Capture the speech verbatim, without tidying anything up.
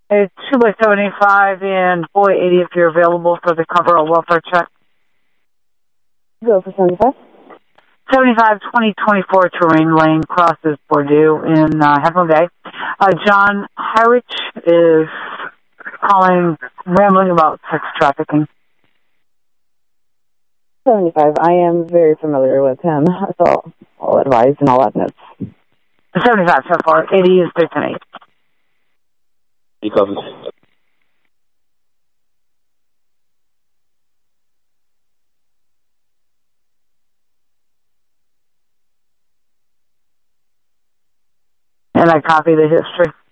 It's two by seventy-five and four eighty if you're available for the cover or welfare check. Go for seventy-five. seventy-five twenty twenty-four Terrain Lane crosses Bordeaux in uh, Heflin Bay. Uh, John Harwich is calling, rambling about sex trafficking. seventy-five. I am very familiar with him, so I'll advise and I'll let notes. seventy-five so far. eighty is thirteen eight. He covers. And I copy the history.